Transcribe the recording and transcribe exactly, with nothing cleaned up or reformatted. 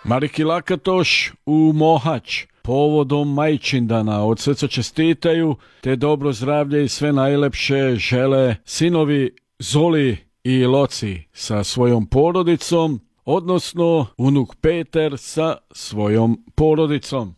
Mariki Lakatoš u Mohać povodom majčindana od srca čestitaju te dobro zdravlje i sve najlepše žele sinovi Zoli i Loci sa svojom porodicom, odnosno unuk Peter sa svojom porodicom.